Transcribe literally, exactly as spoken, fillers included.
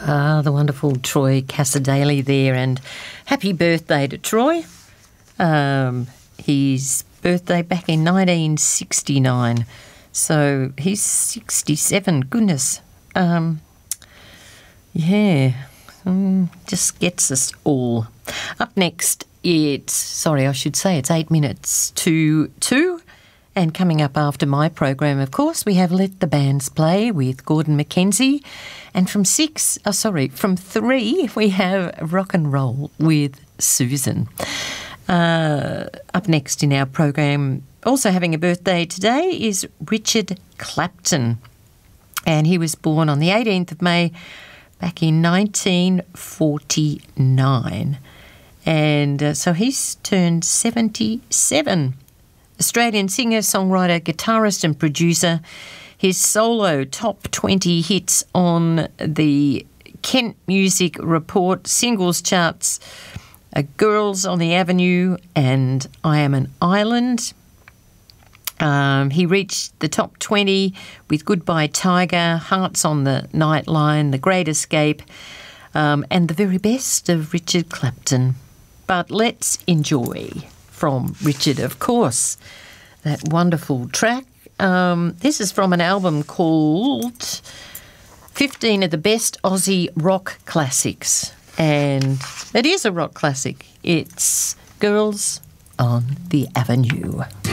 Ah, the wonderful Troy Cassar-Daley there, and happy birthday to Troy. Um, his birthday back in nineteen sixty-nine, so he's sixty-seven. Goodness, um, yeah, um, just gets us all. Up next, it's sorry, I should say it's eight minutes to two. And coming up after my program, of course, we have Let the Bands Play with Gordon McKenzie. And from six, oh sorry, from three, we have Rock and Roll with Susan. Uh, up next in our program, also having a birthday today, is Richard Clapton. And he was born on the eighteenth of May back in nineteen forty-nine. And uh, so he's turned seventy-seven. Australian singer, songwriter, guitarist and producer. His solo top twenty hits on the Kent Music Report singles charts are Girls on the Avenue and I Am an Island. Um, he reached the top twenty with Goodbye Tiger, Hearts on the Nightline, The Great Escape, um, and the very best of Richard Clapton. But let's enjoy from Richard, of course, that wonderful track. Um, this is from an album called fifteen of the Best Aussie Rock Classics. And it is a rock classic. It's Girls on the Avenue.